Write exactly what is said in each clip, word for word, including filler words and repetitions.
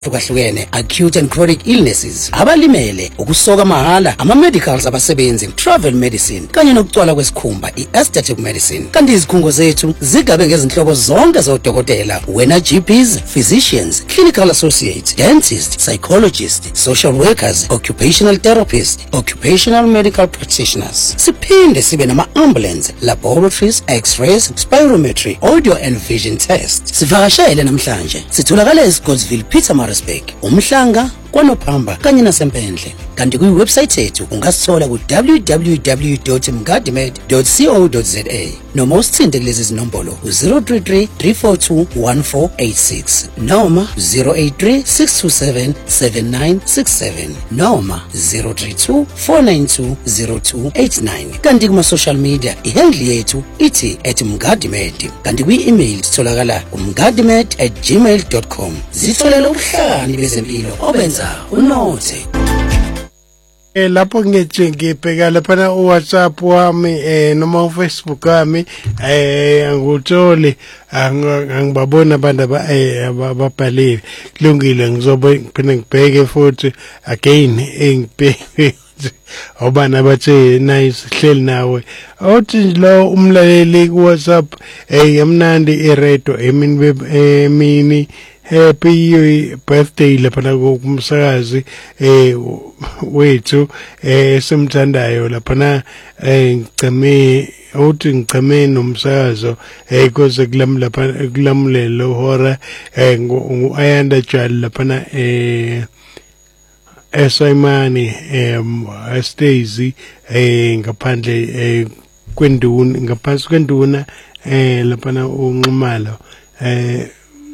Fukahlukene acute and chronic illnesses abalimele ukusoka mahala ama medicals abasebenzi travel medicine kanye nokucwala kwesikhumba i-aesthetic medicine kanti izikhungo zethu zigabe ngezinhlobo zonke zodokotela wena G Ps, physicians, clinical associates, dentists, psychologists, social workers, occupational therapists, occupational medical practitioners. Siphinde sibe nama ambulance, laboratories, x-rays, spirometry, audio and vision tests. Sivakashele namhlanje sitholakala eScottsville Petermaritzburg Umhlanga kwaNophamba kanye nasempendle kanti ku website yethu ungasithola ku w w w dot mgadimed dot co dot za noma usithinte kulezi zinombolo zero three three three four two one four eight six noma zero eight three six two seven seven nine six seven noma zero three two four nine two zero two eight nine kanti kuma social media ihandle yethu ithi at mgadimed kanti ku email sitholakala umgadimed at gmail dot com zitholela ubuhlani bezempilo obenza unothe. Eh lapho ngithi ngibheka lapha u WhatsApp wami eh noma u Facebook wami eh ngutshole angibabona abantu ababhalile kulungile ngizobe ngiphinda ngibheke futhi again engibheke obana bathe nice hleli nawe othi lo umlaleli ku WhatsApp eh yamnandi iredo emini emini happy birthday lapha kumsakazi eh wethu eh simthandayo lapha eh ngiceme uthi ngiceme nomsakazo eh kuze kulamla kulamulelo hora eh ayanda tjali lapha eh eSayimani em Stacy eh ngaphandle eh kwenduna ngaphansi kwenduna eh lapha unxumalo eh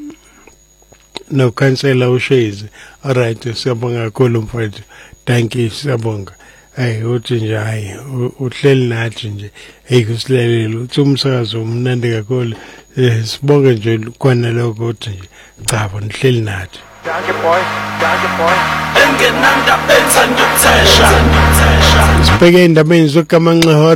no cancela ushezi. All right, siyabonga kakhulu mfowethu. Thank you, siyabonga. Hey uthi nje hayi uhleli nathi nje hey kusilelela uthi umsakazo umnandi kakhulu sibonge nje kwana lokho uthi nje cha bona uhleli nathi. Danke boy, danke boy. Engenanda ethanda ukuthesha. Sibheke indabeni zokamanxeho